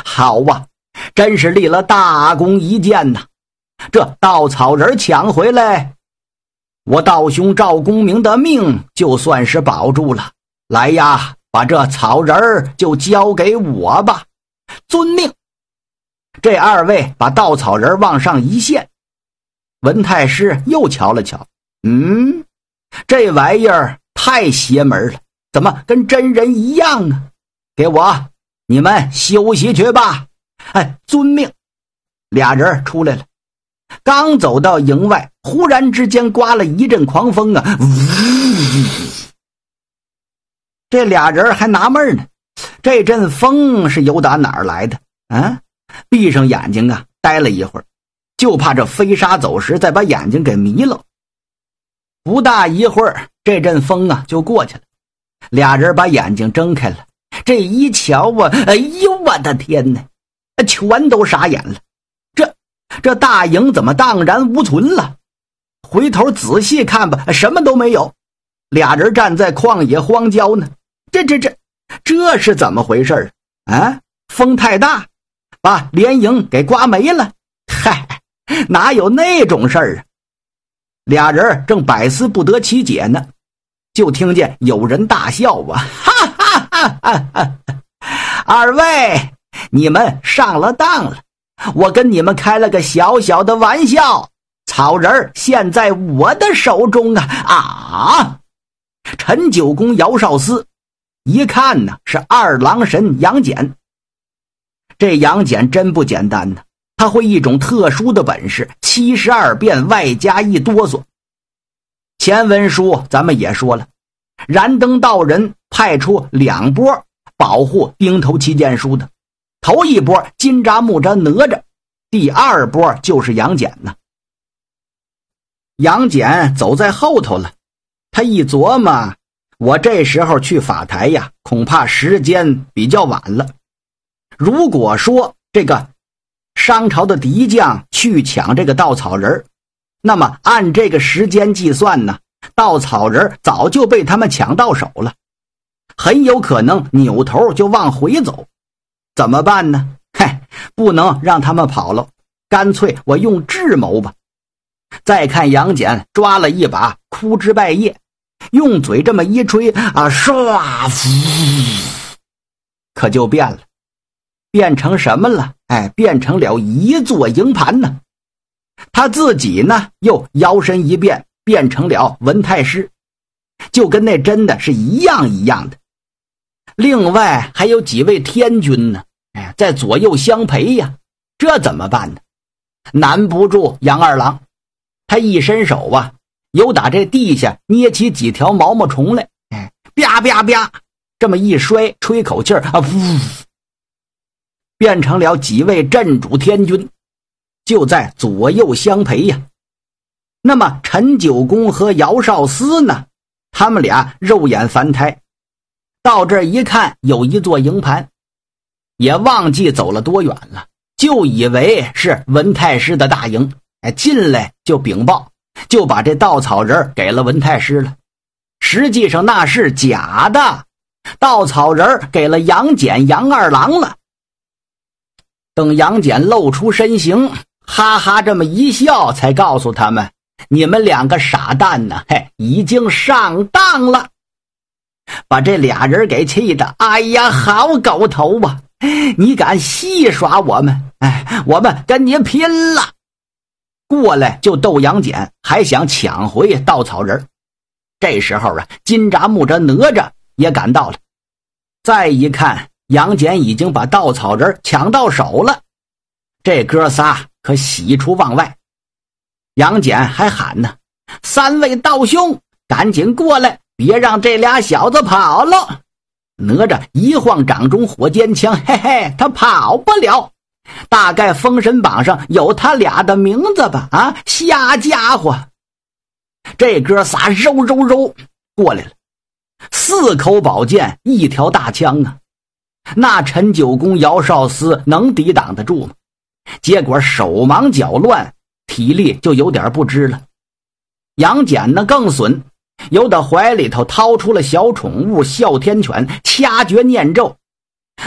好啊，真是立了大功一件呐！这稻草人抢回来，我道兄赵公明的命就算是保住了。来呀，把这草人就交给我吧。遵命。这二位把稻草人往上一献，文太师又瞧了瞧，这玩意儿太邪门了，怎么跟真人一样啊？给我，你们休息去吧。遵命。俩人出来了，刚走到营外，忽然之间刮了一阵狂风啊！这俩人还纳闷呢，这阵风是由打哪儿来的啊？闭上眼睛啊，待了一会儿，就怕这飞沙走石再把眼睛给迷了。不大一会儿，这阵风啊就过去了，俩人把眼睛睁开了，这一瞧啊，哎呦我的天哪，全都傻眼了。这大营怎么荡然无存了？回头仔细看吧，什么都没有。俩人站在旷野荒郊呢，这是怎么回事啊？风太大，把连营给刮没了。嗨，哪有那种事儿啊？俩人正百思不得其解呢，就听见有人大笑啊，哈哈哈哈哈！二位，你们上了当了。我跟你们开了个小小的玩笑，草人现在我的手中啊！陈九公姚少司一看呢，是二郎神杨戬。这杨戬真不简单呢，他会一种特殊的本事，72变外加一哆嗦。前文书咱们也说了，燃灯道人派出2波保护钉头七剑书的，头一波金吒木吒哪吒，第二波就是杨戬呢。杨戬走在后头了，他一琢磨，我这时候去法台呀，恐怕时间比较晚了。如果说这个商朝的敌将去抢这个稻草人，那么按这个时间计算呢，稻草人早就被他们抢到手了，很有可能扭头就往回走。怎么办呢？不能让他们跑了，干脆我用智谋吧。再看杨戬抓了一把枯枝败叶，用嘴这么一吹啊，唰，可就变了，变成什么了？变成了一座营盘呢。他自己呢又摇身一变，变成了文太师，就跟那真的是一样一样的。另外还有几位天军呢，在左右相陪呀，这怎么办呢？难不住杨二郎，他一伸手啊，由打这地下捏起几条毛毛虫来，啪啪啪，这么一摔，吹口气啊，变成了几位镇主天军，就在左右相陪呀。那么陈九公和姚少司呢，他们俩肉眼凡胎，到这儿一看有一座营盘，也忘记走了多远了，就以为是文太师的大营，进来就禀报，就把这稻草人给了文太师了。实际上那是假的，稻草人给了杨戬杨二郎了。等杨戬露出身形，哈哈这么一笑，才告诉他们，你们两个傻蛋呢，已经上当了。把这俩人给气的，哎呀，好狗头啊，你敢戏耍我们，我们跟你拼了。过来就斗杨戬，还想抢回稻草人。这时候啊，金吒木吒哪吒也赶到了。再一看，杨戬已经把稻草人抢到手了，这哥仨可喜出望外。杨戬还喊呢，三位道兄赶紧过来，别让这俩小子跑了。哪吒一晃掌中火尖枪，他跑不了，大概封神榜上有他俩的名字吧，瞎家伙。这哥仨揉过来了，4口宝剑，1条大枪啊，那陈九公姚少司能抵挡得住吗？结果手忙脚乱，体力就有点不支了。杨戬呢更损，由他怀里头掏出了小宠物哮天犬，掐诀念咒，